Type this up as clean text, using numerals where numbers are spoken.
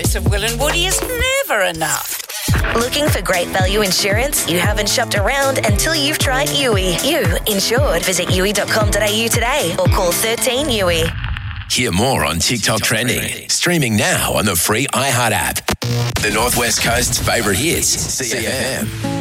price of Will and Woody is never enough. Looking for great value insurance? You haven't shopped around until you've tried Yui. You insured. Visit yui.com.au today or call 13 Yui. Hear more on TikTok Trending. Streaming now on the free iHeart app. The Northwest Coast's favourite hits, CFM.